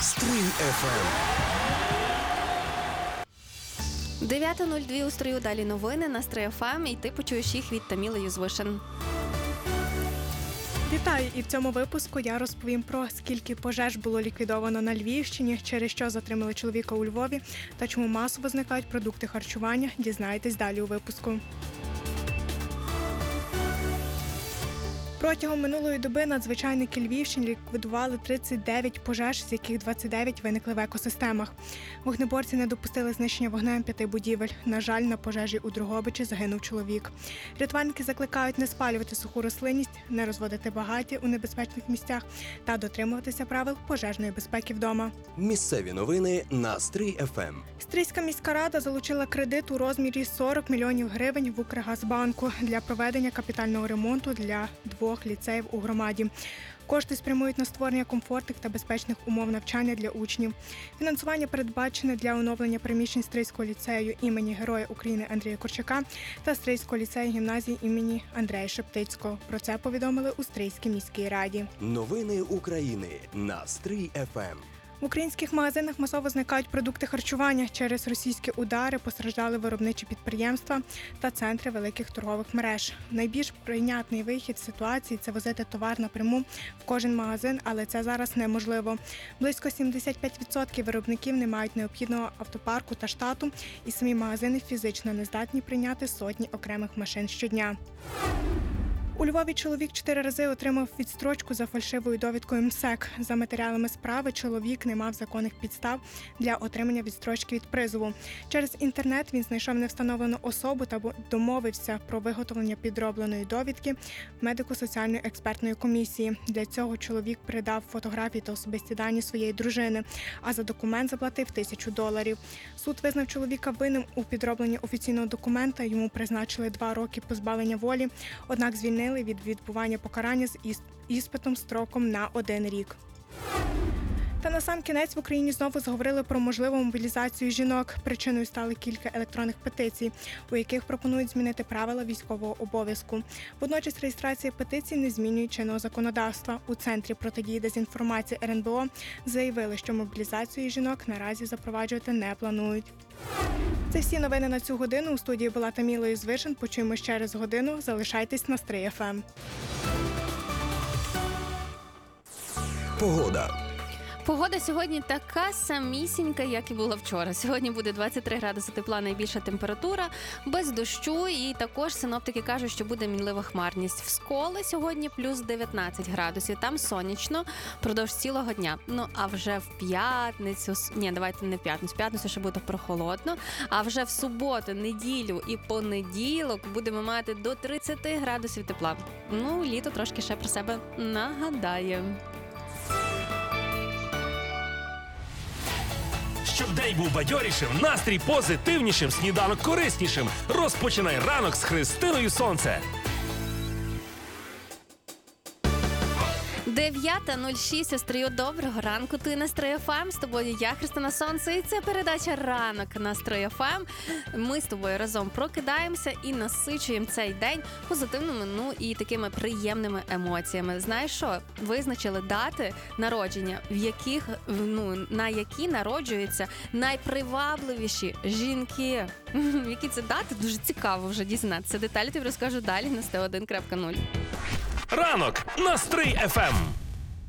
Стрий ФМ. 9:02 у Стрию, далі новини на Стрий ФМ, і ти почуєш їх від Таміли Юзвишин. Вітаю! І в цьому випуску я розповім про скільки пожеж було ліквідовано на Львівщині, через що затримали чоловіка у Львові та чому масово зникають продукти харчування. Дізнаєтесь далі у випуску. Протягом минулої доби надзвичайники Львівщини ліквідували 39 пожеж, з яких 29 виникли в екосистемах. Вогнеборці не допустили знищення вогнем 5 будівель. На жаль, на пожежі у Дрогобичі загинув чоловік. Рятувальники закликають не спалювати суху рослинність, не розводити багаття у небезпечних місцях та дотримуватися правил пожежної безпеки вдома. Місцеві новини на Стрий ФМ. Стрийська міська рада залучила кредит у розмірі 40 мільйонів гривень в Укргазбанку для проведення капітального ремонту для 2 ліцеїв у громаді. Кошти спрямують на створення комфортних та безпечних умов навчання для учнів. Фінансування передбачене для оновлення приміщень Стрийського ліцею імені Героя України Андрія Корчака та Стрийського ліцею гімназії імені Андрея Шептицького. Про це повідомили у Стрийській міській раді. Новини України на Стрий ФМ. В українських магазинах масово зникають продукти харчування. Через російські удари постраждали виробничі підприємства та центри великих торгових мереж. Найбільш прийнятний вихід з ситуації – це возити товар напряму в кожен магазин, але це зараз неможливо. Близько 75% виробників не мають необхідного автопарку та штату, і самі магазини фізично не здатні прийняти сотні окремих машин щодня. У Львові чоловік 4 рази отримав відстрочку за фальшивою довідкою МСЕК. За матеріалами справи, чоловік не мав законних підстав для отримання відстрочки від призову. Через інтернет він знайшов невстановлену особу та домовився про виготовлення підробленої довідки медико-соціальної експертної комісії. Для цього чоловік передав фотографії та особисті дані своєї дружини, а за документ заплатив $1000. Суд визнав чоловіка винним у підробленні офіційного документа, йому призначили 2 роки позбавлення волі, однак звільнили від відбування покарання з іспитом строком на 1 рік. Та насамкінець в Україні знову заговорили про можливу мобілізацію жінок. Причиною стали кілька електронних петицій, у яких пропонують змінити правила військового обов'язку. Водночас реєстрація петицій не змінює чинного законодавства. У Центрі протидії дезінформації РНБО заявили, що мобілізацію жінок наразі запроваджувати не планують. Це всі новини на цю годину. У студії була Таміла Юзвишин. Почуємось через годину. Залишайтесь на Стрий ФМ. Погода. Погода сьогодні така самісінька, як і була вчора. Сьогодні буде 23 градуси тепла, найбільша температура, без дощу, і також синоптики кажуть, що буде мінлива хмарність. В Сколі сьогодні плюс 19 градусів, там сонячно впродовж цілого дня. Ну, а вже в п'ятницю, давайте не в п'ятницю ще буде прохолодно, а вже в суботу, неділю і понеділок будемо мати до 30 градусів тепла. Ну, літо трошки ще про себе нагадає. Щоб день був бадьорішим, настрій позитивнішим, сніданок кориснішим. Розпочинай ранок з Христиною Сонце. 9:06 у Стрию. Доброго ранку. Ти на Стрий ФМ. З тобою я, Христина Сонце. І це передача «Ранок» на Стрий ФМ. Ми з тобою разом прокидаємося і насичуємо цей день позитивними, і такими приємними емоціями. Знаєш що? Визначили дати народження, на які народжуються найпривабливіші жінки. Які це дати? Дуже цікаво вже дізнатися. Деталі тобі розкажу далі на 101.0. Ранок на Стрий ФМ.